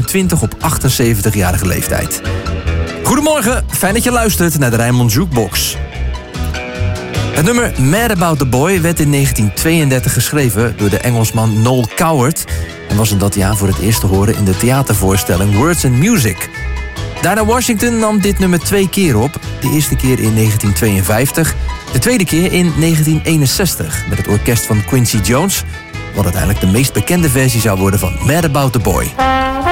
1920 op 78-jarige leeftijd. Goedemorgen, fijn dat je luistert naar de Rijnmond Jukebox. Het nummer Mad About the Boy werd in 1932 geschreven door de Engelsman Noel Coward en was in dat jaar voor het eerst te horen in de theatervoorstelling Words and Music. Daarna Washington nam dit nummer 2 keer op. De eerste keer in 1952, de tweede keer in 1961 met het orkest van Quincy Jones, wat uiteindelijk de meest bekende versie zou worden van Mad About the Boy.